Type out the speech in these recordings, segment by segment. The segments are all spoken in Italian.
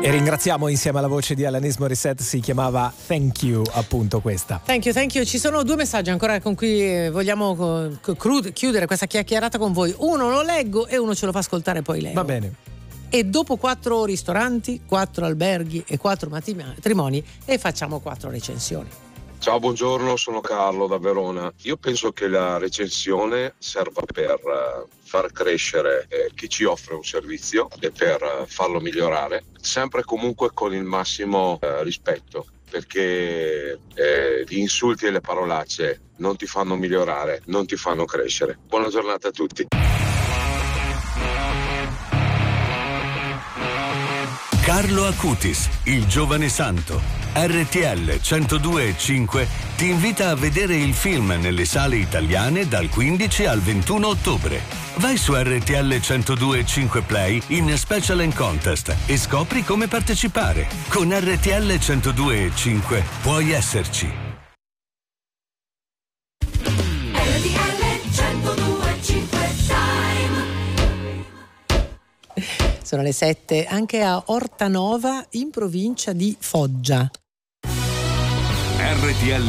E ringraziamo insieme alla voce di Alanis Morissette, si chiamava Thank You, appunto questa. Thank you. Ci sono 2 messaggi ancora con cui vogliamo chiudere questa chiacchierata con voi. Uno lo leggo e uno ce lo fa ascoltare poi lei. Va bene. E dopo 4 ristoranti, 4 alberghi e 4 matrimoni e facciamo 4 recensioni. Ciao, buongiorno, sono Carlo da Verona. Io penso che la recensione serva per far crescere chi ci offre un servizio e per farlo migliorare, sempre comunque con il massimo rispetto, perché gli insulti e le parolacce non ti fanno migliorare, non ti fanno crescere. Buona giornata a tutti. Carlo Acutis, il giovane santo. RTL 102.5 ti invita a vedere il film nelle sale italiane dal 15 al 21 ottobre. Vai su RTL 102.5 Play in Special and Contest e scopri come partecipare. Con RTL 102.5 puoi esserci. RTL 102.5 Sono le 7 anche a Ortanova in provincia di Foggia. RTL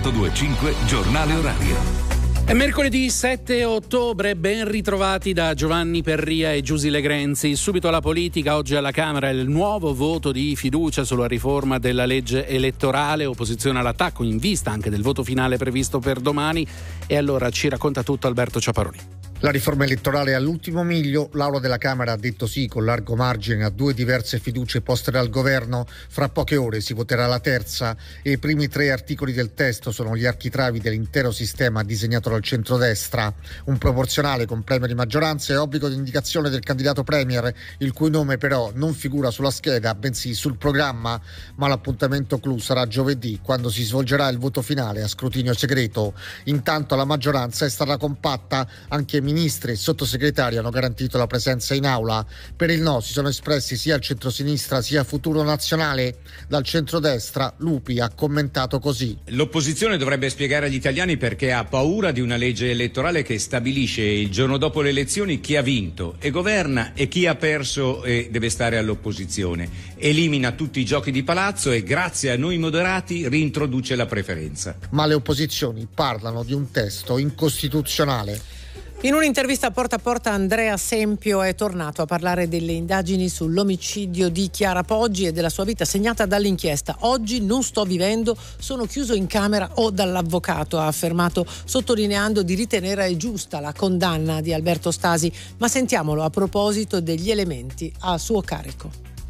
102.5 giornale orario. È mercoledì 7 ottobre, ben ritrovati da Giovanni Perria e Giusile Grenzi. Subito alla politica, oggi alla Camera il nuovo voto di fiducia sulla riforma della legge elettorale, opposizione all'attacco in vista anche del voto finale previsto per domani. E allora ci racconta tutto Alberto Ciaparoni. La riforma elettorale è all'ultimo miglio, l'Aula della Camera ha detto sì con largo margine a 2 diverse fiducie poste dal governo. Fra poche ore si voterà la terza e i primi 3 articoli del testo sono gli architravi dell'intero sistema disegnato dal centrodestra. Un proporzionale con premio di maggioranza e obbligo di indicazione del candidato premier, il cui nome però non figura sulla scheda bensì sul programma, ma l'appuntamento clou sarà giovedì quando si svolgerà il voto finale a scrutinio segreto. Intanto la maggioranza è stata compatta, anche ministri e sottosegretari hanno garantito la presenza in aula. Per il no si sono espressi sia il centrosinistra sia Futuro Nazionale. Dal centrodestra Lupi ha commentato così: l'opposizione dovrebbe spiegare agli italiani perché ha paura di una legge elettorale che stabilisce il giorno dopo le elezioni chi ha vinto e governa e chi ha perso e deve stare all'opposizione. Elimina tutti i giochi di palazzo e grazie a noi moderati reintroduce la preferenza. Ma le opposizioni parlano di un testo incostituzionale. In un'intervista porta a porta Andrea Sempio è tornato a parlare delle indagini sull'omicidio di Chiara Poggi e della sua vita segnata dall'inchiesta. Oggi non sto vivendo, sono chiuso in camera o dall'avvocato, ha affermato, sottolineando di ritenere giusta la condanna di Alberto Stasi. Ma sentiamolo a proposito degli elementi a suo carico.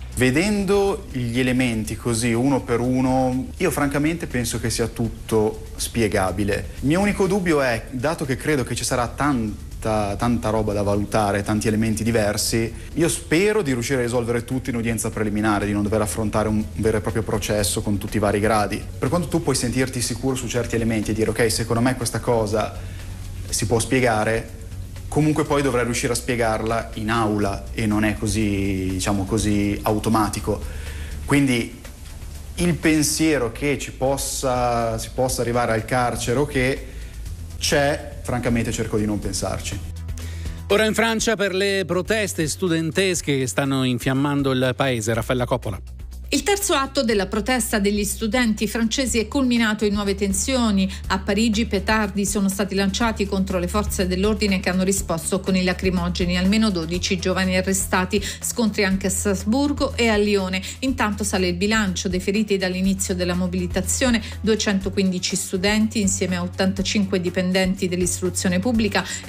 Vedendo gli elementi così uno per uno, io francamente penso che sia tutto spiegabile. Il mio unico dubbio è, dato che credo che ci sarà tanta roba da valutare, tanti elementi diversi, io spero di riuscire a risolvere tutto in udienza preliminare, di non dover affrontare un vero e proprio processo con tutti i vari gradi. Per quanto tu puoi sentirti sicuro su certi elementi e dire ok, secondo me questa cosa si può spiegare, comunque poi dovrai riuscire a spiegarla in aula e non è così, diciamo così, automatico. Quindi il pensiero che si possa arrivare al carcere o che c'è, francamente cerco di non pensarci. Ora in Francia per le proteste studentesche che stanno infiammando il paese. Raffaella Coppola. Il terzo atto della protesta degli studenti francesi è culminato in nuove tensioni. A Parigi petardi sono stati lanciati contro le forze dell'ordine che hanno risposto con i lacrimogeni. Almeno 12 giovani arrestati, scontri anche a Strasburgo e a Lione. Intanto sale il bilancio dei feriti dall'inizio della mobilitazione, 215 studenti insieme a 85 dipendenti dell'istruzione pubblica e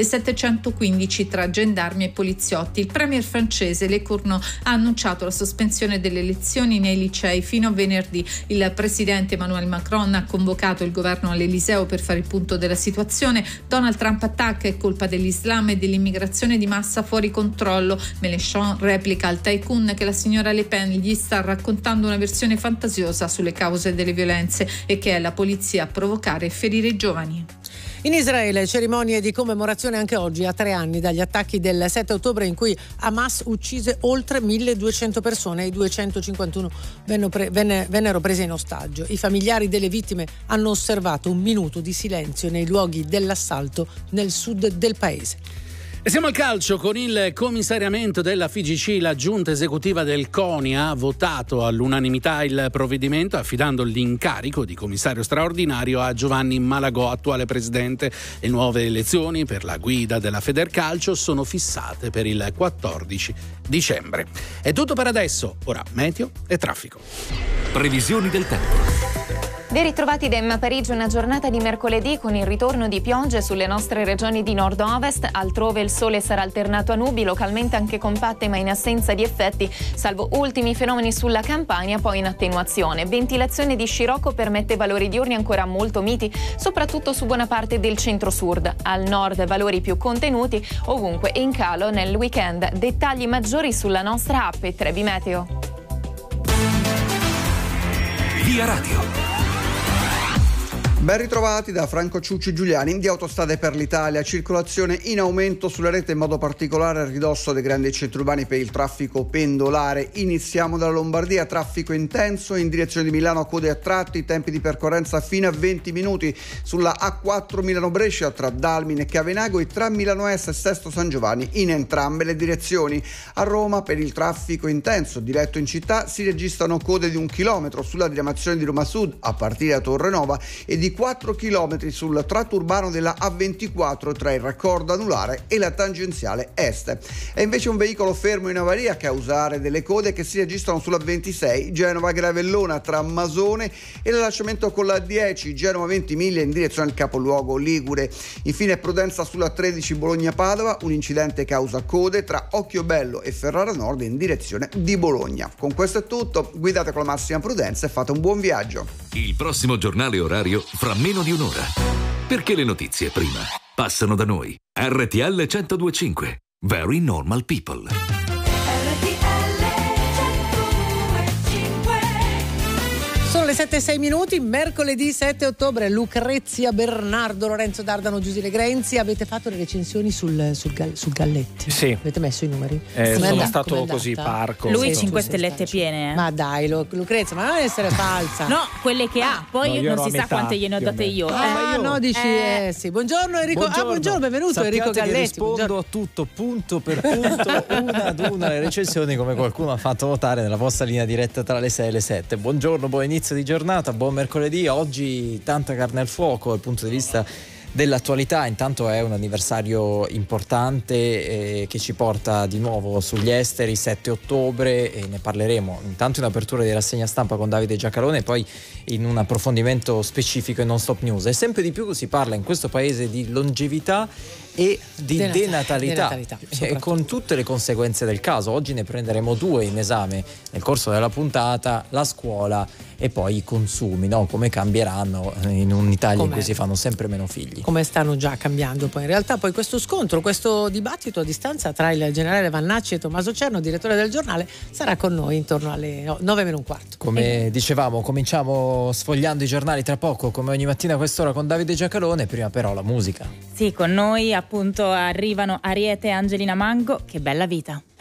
715 tra gendarmi e poliziotti. Il premier francese Le Cournot ha annunciato la sospensione delle lezioni nei licei fino a venerdì. Il presidente Emmanuel Macron ha convocato il governo all'Eliseo per fare il punto della situazione. Donald Trump attacca: è colpa dell'Islam e dell'immigrazione di massa fuori controllo. Mélenchon replica al tycoon che la signora Le Pen gli sta raccontando una versione fantasiosa sulle cause delle violenze e che è la polizia a provocare e ferire i giovani. In Israele cerimonie di commemorazione anche oggi, a 3 anni dagli attacchi del 7 ottobre in cui Hamas uccise oltre 1200 persone e 251 vennero prese in ostaggio. I familiari delle vittime hanno osservato un minuto di silenzio nei luoghi dell'assalto nel sud del paese. E siamo al calcio con il commissariamento della FIGC. La giunta esecutiva del CONI ha votato all'unanimità il provvedimento affidando l'incarico di commissario straordinario a Giovanni Malagò, attuale presidente. Le nuove elezioni per la guida della Federcalcio sono fissate per il 14 dicembre. È tutto per adesso, ora meteo e traffico. Previsioni del tempo. Ben ritrovati da Emma Parigi, una giornata di mercoledì con il ritorno di piogge sulle nostre regioni di nord-ovest. Altrove il sole sarà alternato a nubi, localmente anche compatte ma in assenza di effetti, salvo ultimi fenomeni sulla Campania, poi in attenuazione. Ventilazione di scirocco permette valori diurni ancora molto miti, soprattutto su buona parte del centro-sud. Al nord valori più contenuti, ovunque in calo nel weekend. Dettagli maggiori sulla nostra app e Trebi Meteo. Via Radio. Ben ritrovati da Franco Ciucci Giuliani di Autostrade per l'Italia. Circolazione in aumento sulla rete, in modo particolare a ridosso dei grandi centri urbani per il traffico pendolare. Iniziamo dalla Lombardia, traffico intenso in direzione di Milano, code a tratti, tempi di percorrenza fino a 20 minuti sulla A4 Milano-Brescia tra Dalmine e Cavenago e tra Milano Est e Sesto San Giovanni in entrambe le direzioni. A Roma per il traffico intenso diretto in città si registrano code di 1 chilometro sulla diramazione di Roma Sud a partire da Torrenova e di 4 km sul tratto urbano della A24 tra il raccordo anulare e la tangenziale est. È invece un veicolo fermo in avaria a causare delle code che si registrano sulla 26 Genova-Gravellona tra Masone e l'allacciamento con la 10 Genova-Ventimiglia in direzione al capoluogo ligure. Infine prudenza sulla 13 Bologna-Padova, un incidente causa code tra Occhiobello e Ferrara Nord in direzione di Bologna. Con questo è tutto, guidate con la massima prudenza e fate un buon viaggio. Il prossimo giornale orario fra meno di un'ora. Perché le notizie prima passano da noi. RTL 102.5. Very Normal People. Sono le 7:06, mercoledì 7 ottobre. Lucrezia Bernardo, Lorenzo D'Ardano, Giusile Grenzi. Avete fatto le recensioni sul Galletti? Sì. Avete messo i numeri? Sono stato così parco. Lui 5 stellette piene. Ma dai, Lucrezia, ma non essere falsa. No, quelle che ha. Poi non si sa quante gliene ho date io. No, dici sì. Buongiorno Enrico. Buongiorno, benvenuto. Sappiate Enrico Galletti. Rispondo a tutto punto per punto, una ad una le recensioni, come qualcuno ha fatto notare nella vostra linea diretta tra le 6 e le 7. Buongiorno, buon inizio di giornata, buon mercoledì. Oggi tanta carne al fuoco dal punto di vista dell'attualità. Intanto è un anniversario importante che ci porta di nuovo sugli esteri, 7 ottobre, e ne parleremo intanto in apertura di rassegna stampa con Davide Giacalone e poi in un approfondimento specifico in Non Stop News. E sempre di più si parla in questo paese di longevità e di denatalità, con tutte le conseguenze del caso. Oggi ne prenderemo 2 in esame nel corso della puntata: la scuola e poi i consumi, no? Come cambieranno in un'Italia in cui si fanno sempre meno figli. Come stanno già cambiando poi in realtà. Poi questo scontro, questo dibattito a distanza tra il generale Vannacci e Tommaso Cerno, direttore del giornale, sarà con noi intorno alle 9:15. Come dicevamo, cominciamo sfogliando i giornali tra poco, come ogni mattina a quest'ora, con Davide Giacalone. Prima però la musica. Sì, con noi appunto arrivano Ariete e Angelina Mango. Che bella vita.